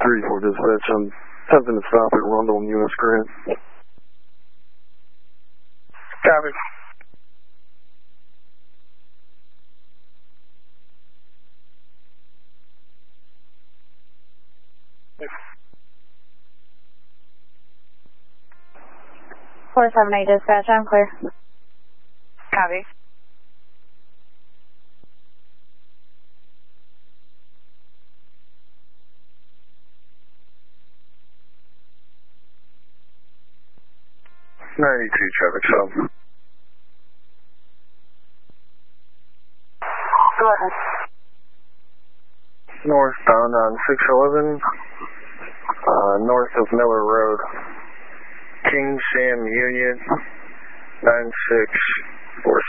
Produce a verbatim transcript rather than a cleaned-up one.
three four dispatch. I'm attempting to stop at Rundle and U S Grant. Copy. four seven eight dispatch, I'm clear. Copy. ninety-two traffic stop. Go ahead. Northbound on six eleven, uh, north of Miller Road. King Sam Union, nine six four